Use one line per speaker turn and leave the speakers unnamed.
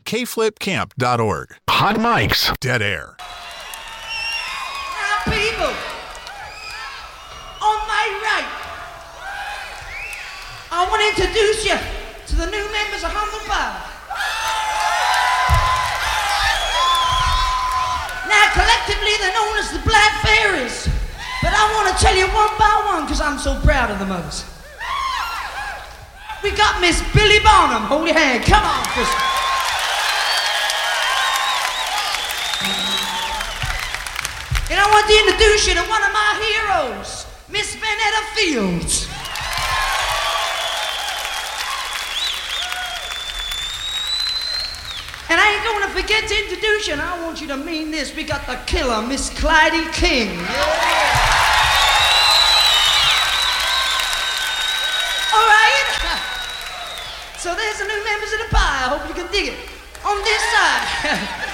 kflipcamp.org.
Hot Mics.
Dead Air.
Now, people, on my right, I want to introduce you to the new members of Humble Pie. Now, collectively, they're known as the Black Fairies. But I want to tell you one by one, because I'm so proud of the mothers. We got Miss Billy Bonham. Hold your hand. Come on, Chris. And I want to introduce you to one of my heroes, Miss Vanetta Fields. And I ain't going to forget to introduce you, and I want you to mean this. We got the killer, Miss Clyde King. All right? So there's the new members of the pie. I hope you can dig it. On this side,